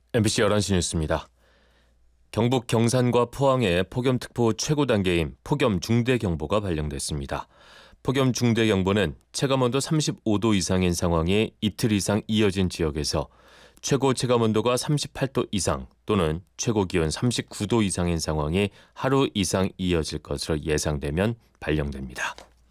MBC 11시 뉴스입니다. 경북 경산과 포항에 폭염특보 최고 단계인 폭염중대경보가 발령됐습니다. 폭염중대경보는 체감온도 35도 이상인 상황이 이틀 이상 이어진 지역에서 최고 체감온도가 38도 이상 또는 최고기온 39도 이상인 상황이 하루 이상 이어질 것으로 예상되면 발령됩니다.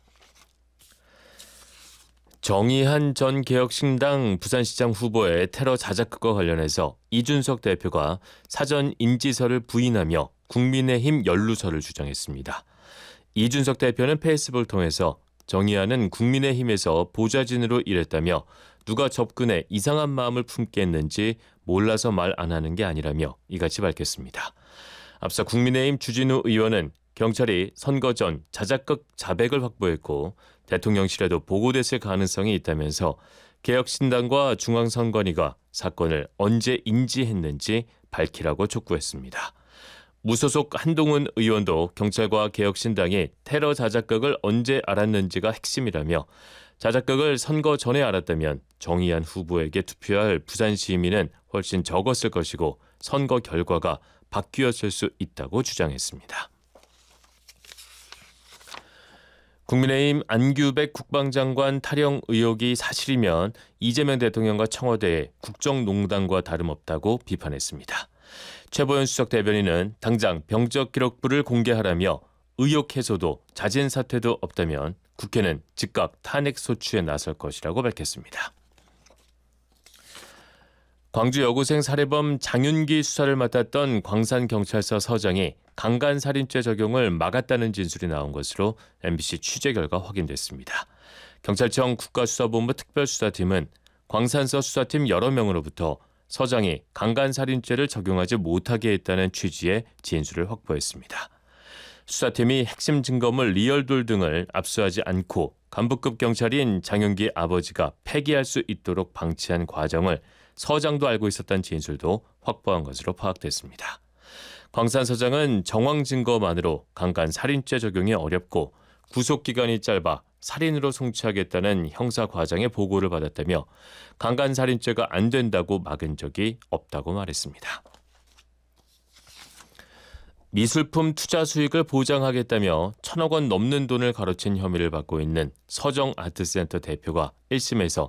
정의한 전 개혁신당 부산시장 후보의 테러 자작극과 관련해서 이준석 대표가 사전 인지서를 부인하며 국민의힘 연루설을 주장했습니다. 이준석 대표는 페이스북을 통해서 정의한은 국민의힘에서 보좌진으로 일했다며 누가 접근해 이상한 마음을 품게 했는지 몰라서 말 안 하는 게 아니라며 이같이 밝혔습니다. 앞서 국민의힘 주진우 의원은 경찰이 선거 전 자작극 자백을 확보했고 대통령실에도 보고됐을 가능성이 있다면서 개혁신당과 중앙선관위가 사건을 언제 인지했는지 밝히라고 촉구했습니다. 무소속 한동훈 의원도 경찰과 개혁신당이 테러 자작극을 언제 알았는지가 핵심이라며 자작극을 선거 전에 알았다면 정의한 후보에게 투표할 부산 시민은 훨씬 적었을 것이고 선거 결과가 바뀌었을 수 있다고 주장했습니다. 국민의힘 안규백 국방장관 탈영 의혹이 사실이면 이재명 대통령과 청와대의 국정농단과 다름없다고 비판했습니다. 최보현 수석 대변인은 당장 병적 기록부를 공개하라며 의혹 해소도 자진 사퇴도 없다면 국회는 즉각 탄핵 소추에 나설 것이라고 밝혔습니다. 광주 여고생 살해범 장윤기 수사를 맡았던 광산경찰서 서장이 강간살인죄 적용을 막았다는 진술이 나온 것으로 MBC 취재 결과 확인됐습니다. 경찰청 국가수사본부 특별수사팀은 광산서 수사팀 여러 명으로부터 서장이 강간살인죄를 적용하지 못하게 했다는 취지의 진술을 확보했습니다. 수사팀이 핵심 증거물 리얼돌 등을 압수하지 않고 간부급 경찰인 장윤기 아버지가 폐기할 수 있도록 방치한 과정을 서장도 알고 있었다는 진술도 확보한 것으로 파악됐습니다. 광산 서장은 정황 증거만으로 강간 살인죄 적용이 어렵고 구속기간이 짧아 살인으로 송치하겠다는 형사 과장의 보고를 받았다며 강간 살인죄가 안 된다고 막은 적이 없다고 말했습니다. 미술품 투자 수익을 보장하겠다며 1,000억 원 넘는 돈을 가로챈 혐의를 받고 있는 서정아트센터 대표가 1심에서